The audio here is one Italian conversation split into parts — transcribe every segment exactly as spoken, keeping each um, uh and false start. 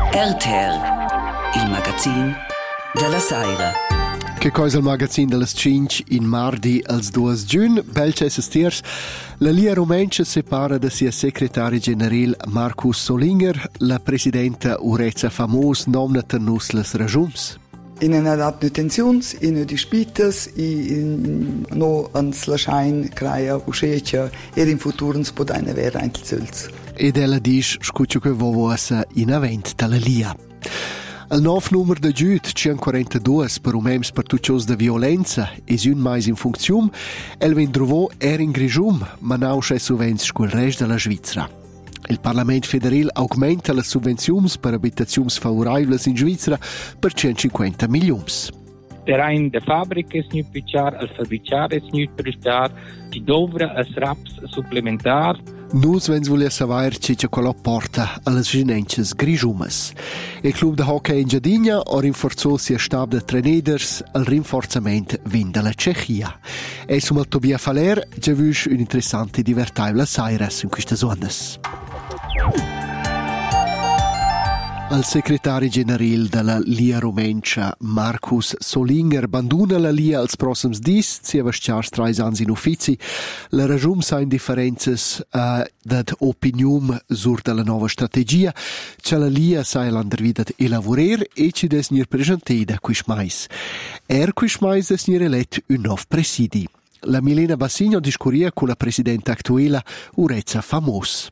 R T R, il magazine della Saira. Che cosa il magazine delle cinque in mardi als due giugno? Belce assistiers. La Lia Rumencha separa da sia segretario generale Markus Solinger, la presidenta Urezza Famos nomna tenus les rajums. In einer dat detentions, in eine dispitas, in no ans laschein kraia uscecia, e in futurens pod eine vera einzelzels. Ed ella dice, scuccio che vovosa in avent dalla Lia. Il nuovo numero di giud, centoquarantadue, per un mems per tutti cios de violenza, es un mais in funzione, el vendrovò er in grigium, ma non c'è sovens quel resto della Svizzera. Il Parlamento federale aumenta le subvenzioni per abitazioni favorevoli in Svizzera per centocinquanta milioni. Terrein de fabbriche es nu pichar, al fabricare es nu prestar, ci dovra as raps supplementar. Nus vens volia savoir ci che quello porta alle svinences grigiumes. Il club de hockey in Giardina ha rinforzato sia stab de trainers al rinforzamento vin della Cechia. E sum al Tobia Faler già vus un interessante divertibile saires in queste zones. Il segretario generale della Lia Rumencha, Markus Solinger, abbandona la Lia als prossims dis, si avesciars trais ans in uffici. La ragione sa in differences uh, dat opinium sur della nuova strategia, che la Lia sa l'andervidat elaborer e ci des nir presenteda quis mais. Er quis mais des nir elet un nov presidi. La Milena Bassigno discuria con la presidenta attuela Urezza Famos.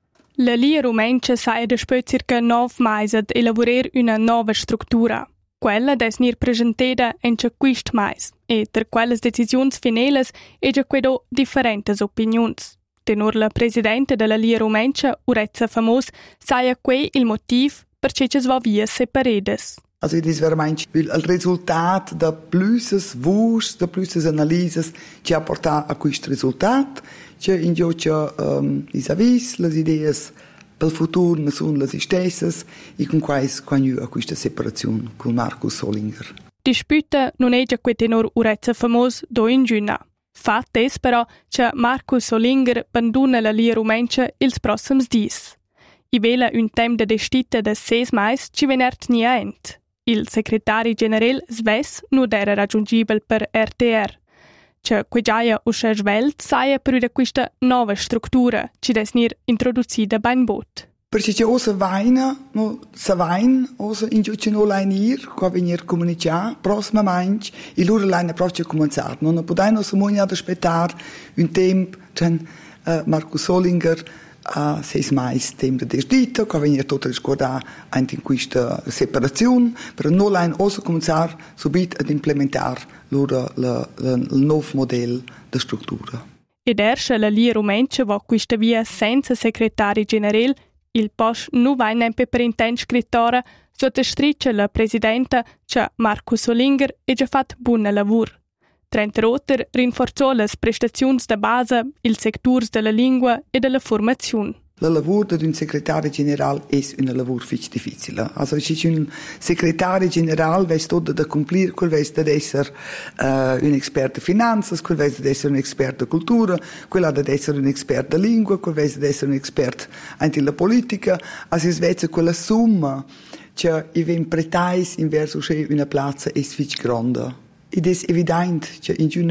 La Lia Rumencha sa después circa nove mais ad elaborer una nova struttura. Quella des nir presenteda en ce quist mais, e ter quelles decisions finales e già quedo differentes opinions. Tenor la presidente della Lia Rumencha, Urezza Famos, saia quei il motiv per ce ci va via separedes. Also das wäre manch, weil il Resultat da pluses vus, da pluses analyses ci ha portato a questo risultato, che in giocia um, vis-a-vis le ideas per il futuro ne sono le stesse e con quais quando a questa separazione con Markus Solinger. Disputa non è già quel tenor Urezza Famos do in giugno. Fatt è però che Markus Solinger abbandona la Lia Rumencha ils prossims dis. I vela un tem de destita de ses mais ci venert nia ent. Il segretario generale Sves non era raggiungibile per R T R. Che quegiaia usce svelt saia per da questa nuova struttura ci desnir introducida ben bot. Perché c'è osa vaina, no sa vain, osa in giuce no lainir, qua venir comunicare, prossima manch, e loro laina proprio cominciare. Non potrai non so mogna ad aspettare un tempo, ten uh, Markus Solinger a uh, seis mais tempo de dito, qua venir tutto riscordare anche in questa separazione, per non lain osa cominciare subito ad implementare loro il nuovo modello di struttura. Ed ersce la Lia Rumencha va questa via senza segretario generale, il post non va in per intent scrittore, sotto striccia la presidenta, che Markus Solinger ha già fatto buon lavoro. Trenta rotter rinforzò le prestazioni da base, il settore della lingua e della formazione. Il lavoro di un segretario generale è un lavoro molto difficile. Also, c'è un segretario generale che sta da compiere, quel che deve essere uh, un esperto di finanze, quel che deve essere un esperto di cultura, quel che deve essere un esperto di lingua, quel che deve essere un esperto anche della politica. Also, è quella somma che viene pretesa in verso una piazza è molto grande. Ed è evidente che in